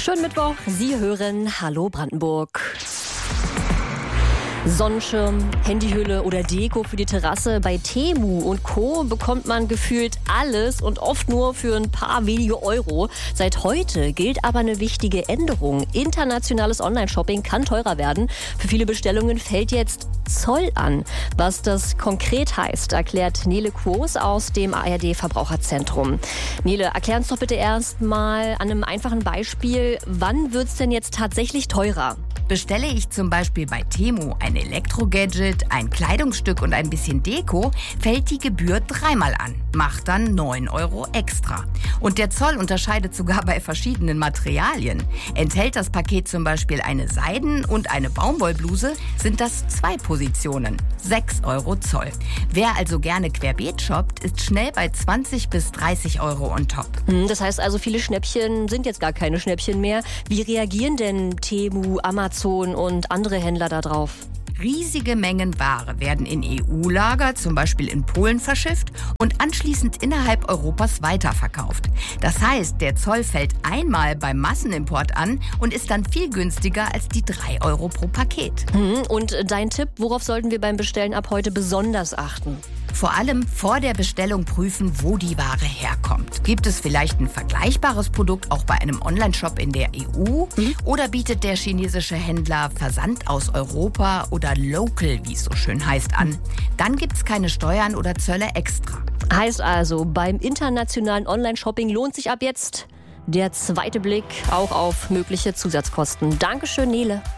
Schönen Mittwoch, Sie hören Hallo Brandenburg. Sonnenschirm, Handyhülle oder Deko für die Terrasse. Bei Temu und Co. bekommt man gefühlt alles und oft nur für ein paar wenige Euro. Seit heute gilt aber eine wichtige Änderung. Internationales Online-Shopping kann teurer werden. Für viele Bestellungen fällt jetzt Zoll an. Was das konkret heißt, erklärt Nele Quos aus dem ARD-Verbraucherzentrum. Nele, erklär uns doch bitte erst mal an einem einfachen Beispiel, wann wird's denn jetzt tatsächlich teurer? Bestelle ich zum Beispiel bei Temu ein Elektro-Gadget, ein Kleidungsstück und ein bisschen Deko, fällt die Gebühr dreimal an, macht dann 9 Euro extra. Und der Zoll unterscheidet sogar bei verschiedenen Materialien. Enthält das Paket zum Beispiel eine Seiden- und eine Baumwollbluse, sind das 2 Positionen, 6 Euro Zoll. Wer also gerne querbeet shoppt, ist schnell bei 20 bis 30 Euro on top. Das heißt also, viele Schnäppchen sind jetzt gar keine Schnäppchen mehr. Wie reagieren denn Temu, Amazon und andere Händler da drauf? Riesige Mengen Ware werden in EU-Lager, zum Beispiel in Polen, verschifft und anschließend innerhalb Europas weiterverkauft. Das heißt, der Zoll fällt einmal beim Massenimport an und ist dann viel günstiger als die 3 Euro pro Paket. Und dein Tipp, worauf sollten wir beim Bestellen ab heute besonders achten? Vor allem vor der Bestellung prüfen, wo die Ware herkommt. Gibt es vielleicht ein vergleichbares Produkt auch bei einem Onlineshop in der EU? Oder bietet der chinesische Händler Versand aus Europa oder Local, wie es so schön heißt, an? Dann gibt es keine Steuern oder Zölle extra. Heißt also, beim internationalen Online-Shopping lohnt sich ab jetzt der zweite Blick auch auf mögliche Zusatzkosten. Dankeschön, Nele.